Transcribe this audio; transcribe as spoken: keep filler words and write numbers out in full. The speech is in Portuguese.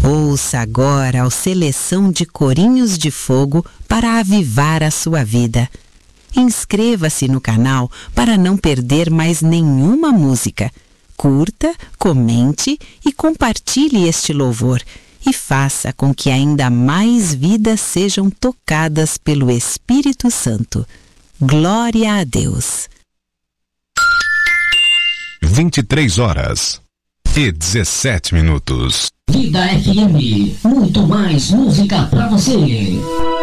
Ouça agora a seleção de corinhos de fogo para avivar a sua vida. Inscreva-se no canal para não perder mais nenhuma música. Curta, comente e compartilhe este louvor e faça com que ainda mais vidas sejam tocadas pelo Espírito Santo. Glória a Deus. vinte e três horas e dezessete minutos. Vida F M, muito mais música pra você.